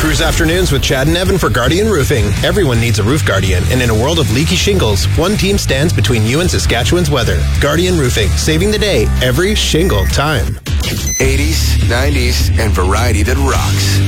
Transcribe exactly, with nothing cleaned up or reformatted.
Cruise Afternoons with Chad and Evan for Guardian Roofing. Everyone needs a roof guardian, and in a world of leaky shingles, one team stands between you and Saskatchewan's weather. Guardian Roofing, saving the day every shingle time. eighties, nineties, and variety that rocks.